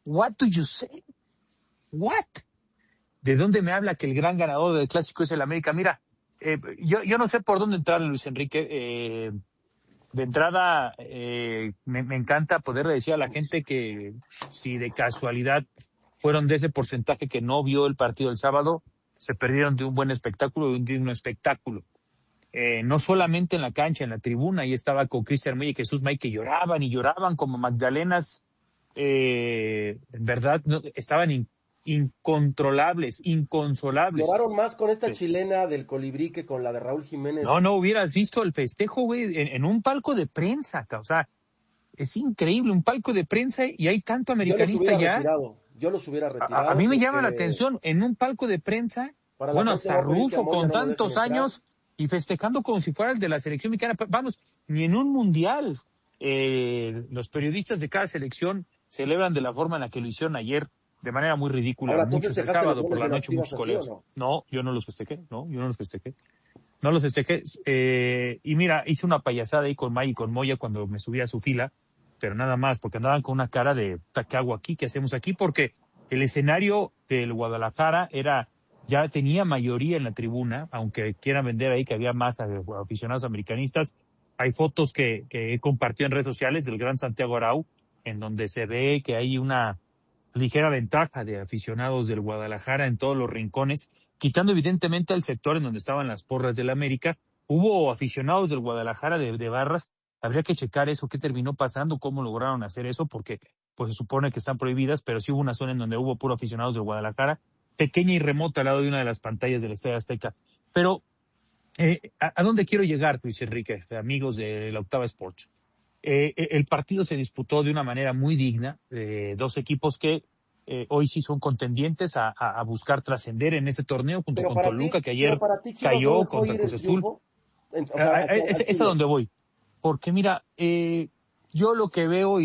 What do you say? What? ¿De dónde me habla que el gran ganador del clásico es el América? Mira, yo no sé por dónde entrar, Luis Enrique. De entrada, me encanta poder decir a la gente que si de casualidad fueron de ese porcentaje que no vio el partido el sábado, se perdieron de un buen espectáculo, de un digno espectáculo. No solamente en la cancha, en la tribuna, ahí estaba con Cristian May y Jesús May que lloraban y lloraban como magdalenas, en verdad, no, estaban incontrolables, inconsolables. Lloraron más con esta chilena del Colibrí que con la de Raúl Jiménez. No hubieras visto el festejo, güey, en un palco de prensa, o sea, es increíble, un palco de prensa y hay tanto americanista ya. Yo los hubiera retirado. A mí me llama la atención, en un palco de prensa, bueno, hasta Rufo con tantos años y festejando como si fuera el de la selección mexicana. Vamos, ni en un mundial los periodistas de cada selección celebran de la forma en la que lo hicieron ayer, de manera muy ridícula. Ahora, muchos el sábado por la noche, muchos colegas. No, yo no los festejé, No los festejé. Y mira, hice una payasada ahí con May y con Moya cuando me subí a su fila, pero nada más, porque andaban con una cara de ¿qué hago aquí? ¿Qué hacemos aquí? Porque el escenario del Guadalajara ya tenía mayoría en la tribuna, aunque quieran vender ahí que había más aficionados americanistas. Hay fotos que he compartido en redes sociales del gran Santiago Arau, en donde se ve que hay una ligera ventaja de aficionados del Guadalajara en todos los rincones, quitando evidentemente el sector en donde estaban las porras del América. Hubo aficionados del Guadalajara de barras. Habría que checar eso, qué terminó pasando, cómo lograron hacer eso, porque pues se supone que están prohibidas, pero sí hubo una zona en donde hubo puro aficionados del Guadalajara, pequeña y remota al lado de una de las pantallas del Estadio Azteca. Pero, ¿a dónde quiero llegar, Luis Enrique, amigos de la Octava Sports? El partido se disputó de una manera muy digna, dos equipos que hoy sí son contendientes a buscar trascender en ese torneo junto con Toluca, que ayer cayó contra Cruz Azul. Es a donde voy. Porque mira, yo lo que veo